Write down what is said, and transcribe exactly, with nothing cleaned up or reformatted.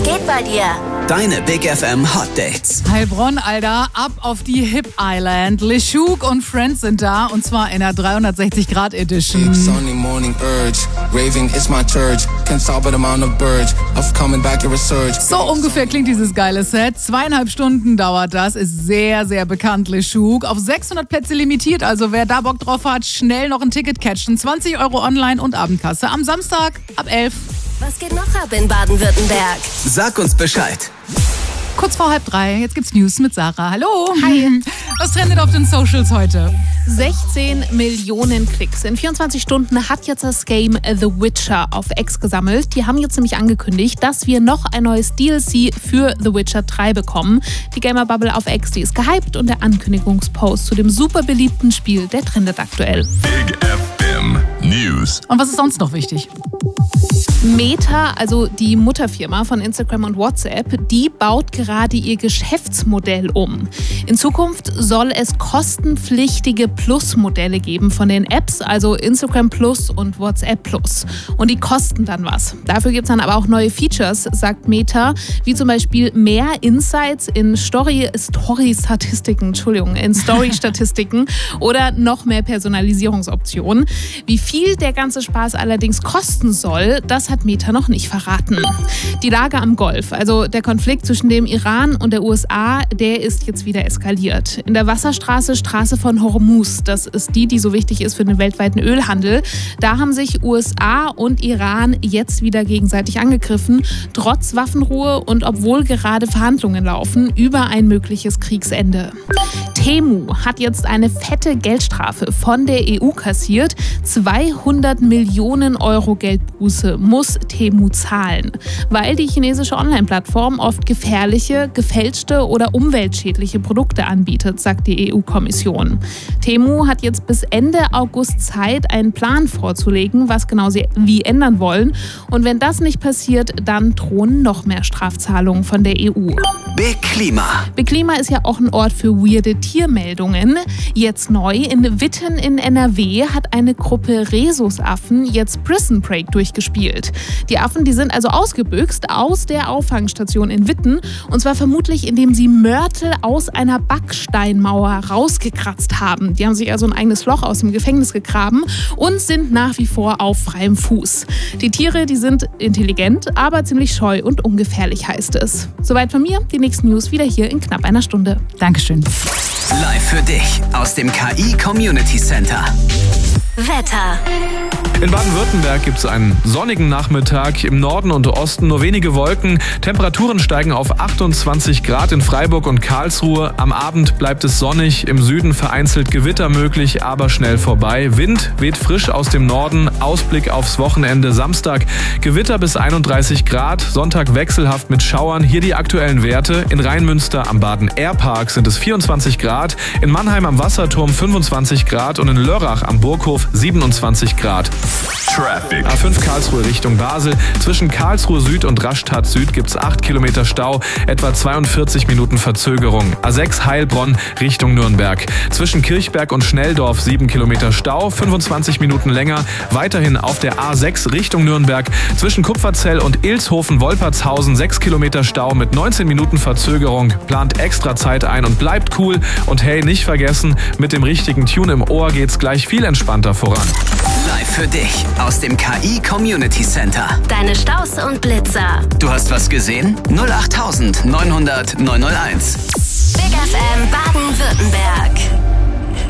geht bei dir? Deine Big F M Hot Dates. Heilbronn, Alter, ab auf die Hip Island. LeShook und Friends sind da und zwar in der dreihundertsechzig Grad Edition. Sunday morning urge, raving is my church. Can't stop it, I'm on the verge of coming back to research. So ungefähr klingt dieses geile Set. Zweieinhalb Stunden dauert das, ist sehr, sehr bekannt, LeShook. Auf sechshundert Plätze limitiert, also wer da Bock drauf hat, schnell noch ein Ticket catchen. zwanzig Euro online und Abendkasse am Samstag ab elf. Was geht noch ab in Baden-Württemberg? Sag uns Bescheid. Kurz vor halb drei, jetzt gibt's News mit Sarah. Hallo. Hi. Was trendet auf den Socials heute? sechzehn Millionen Klicks. In vierundzwanzig Stunden hat jetzt das Game The Witcher auf X gesammelt. Die haben jetzt nämlich angekündigt, dass wir noch ein neues D L C für The Witcher drei bekommen. Die Gamer-Bubble auf X, die ist gehypt und der Ankündigungspost zu dem super beliebten Spiel, der trendet aktuell. Big F M News. Und was ist sonst noch wichtig? Meta, also die Mutterfirma von Instagram und WhatsApp, die baut gerade ihr Geschäftsmodell um. In Zukunft soll es kostenpflichtige Plus-Modelle geben von den Apps, also Instagram Plus und WhatsApp Plus. Und die kosten dann was. Dafür gibt es dann aber auch neue Features, sagt Meta, wie zum Beispiel mehr Insights in Story, Story-Statistiken, Entschuldigung, in Story-Statistiken oder noch mehr Personalisierungsoptionen. Wie viel der ganze Spaß allerdings kosten soll, das hat Meta noch nicht verraten. Die Lage am Golf, also der Konflikt zwischen dem Iran und der U S A, der ist jetzt wieder eskaliert. In der Wasserstraße, Straße von Hormuz, das ist die, die so wichtig ist für den weltweiten Ölhandel, da haben sich U S A und Iran jetzt wieder gegenseitig angegriffen, trotz Waffenruhe und obwohl gerade Verhandlungen laufen über ein mögliches Kriegsende. Temu hat jetzt eine fette Geldstrafe von der E U kassiert. zweihundert Millionen Euro Geldbuße muss Temu zahlen, weil die chinesische Online-Plattform oft gefährliche, gefälschte oder umweltschädliche Produkte anbietet, sagt die E U-Kommission. Temu hat jetzt bis Ende August Zeit, einen Plan vorzulegen, was genau sie wie ändern wollen. Und wenn das nicht passiert, dann drohen noch mehr Strafzahlungen von der E U. Big Klima. Big Klima ist ja auch ein Ort für weirde Tiermeldungen. Jetzt neu, in Witten in N R W hat eine Gruppe Rhesusaffen jetzt Prison Break durchgespielt. Die Affen, die sind also ausgebüxt aus der Auffangstation in Witten und zwar vermutlich, indem sie Mörtel aus einer Backsteinmauer rausgekratzt haben. Die haben sich also ein eigenes Loch aus dem Gefängnis gegraben und sind nach wie vor auf freiem Fuß. Die Tiere, die sind intelligent, aber ziemlich scheu und ungefährlich, heißt es. Soweit von mir, die nächsten News wieder hier in knapp einer Stunde. Dankeschön. Live für dich aus dem K I Community Center. Wetter. In Baden-Württemberg gibt es einen sonnigen Nachmittag. Im Norden und Osten nur wenige Wolken. Temperaturen steigen auf achtundzwanzig Grad in Freiburg und Karlsruhe. Am Abend bleibt es sonnig. Im Süden vereinzelt Gewitter möglich, aber schnell vorbei. Wind weht frisch aus dem Norden. Ausblick aufs Wochenende Samstag. Gewitter bis einunddreißig Grad. Sonntag wechselhaft mit Schauern. Hier die aktuellen Werte. In Rheinmünster am Baden-Airpark sind es vierundzwanzig Grad. In Mannheim am Wasserturm fünfundzwanzig Grad. Und in Lörrach am Burghof siebenundzwanzig Grad. Traffic. A fünf Karlsruhe Richtung Basel. Zwischen Karlsruhe Süd und Rastatt Süd gibt es acht Kilometer Stau, etwa zweiundvierzig Minuten Verzögerung. A sechs Heilbronn Richtung Nürnberg. Zwischen Kirchberg und Schnelldorf sieben Kilometer Stau, fünfundzwanzig Minuten länger. Weiterhin auf der A sechs Richtung Nürnberg. Zwischen Kupferzell und Ilshofen-Wolpertshausen sechs Kilometer Stau mit neunzehn Minuten Verzögerung. Plant extra Zeit ein und bleibt cool. Und hey, nicht vergessen, mit dem richtigen Tune im Ohr geht's gleich viel entspannter voran. Live für dich aus dem K I Community Center. Deine Staus und Blitzer. Du hast was gesehen? null acht neunhundert neunhundert neunhunderteins. Big F M Baden-Württemberg.